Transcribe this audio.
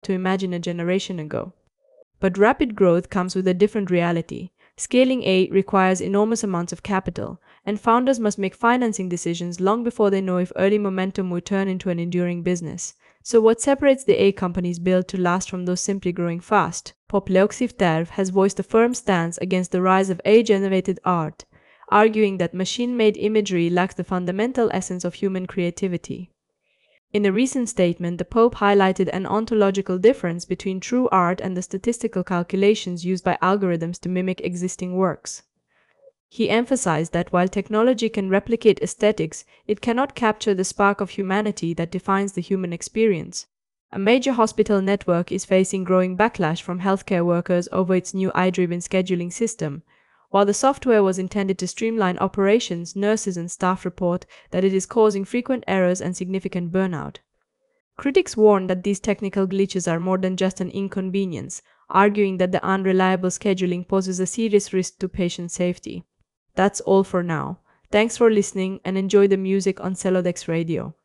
to imagine a generation ago. But rapid growth comes with a different reality. Scaling AI requires enormous amounts of capital, and founders must make financing decisions long before they know if early momentum will turn into an enduring business. So what separates the AI companies built to last from those simply growing fast? Popleoxiv Terv has voiced a firm stance against the rise of AI-generated art, arguing that machine-made imagery lacks the fundamental essence of human creativity. In a recent statement, the Pope highlighted an ontological difference between true art and the statistical calculations used by algorithms to mimic existing works. He emphasized that while technology can replicate aesthetics, it cannot capture the spark of humanity that defines the human experience. A major hospital network is facing growing backlash from healthcare workers over its new AI-driven scheduling system. While the software was intended to streamline operations, nurses and staff report that it is causing frequent errors and significant burnout. Critics warn that these technical glitches are more than just an inconvenience, arguing that the unreliable scheduling poses a serious risk to patient safety. That's all for now. Thanks for listening and enjoy the music on Celodex Radio.